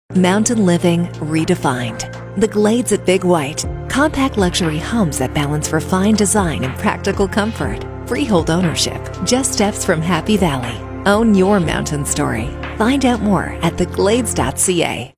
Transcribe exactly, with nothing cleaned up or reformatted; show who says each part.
Speaker 1: Mountain living redefined. The Glades at Big White. Compact luxury homes that balance refined design and practical comfort. Freehold ownership, just steps from Happy Valley. Own your mountain story. Find out more at the glades dot c a.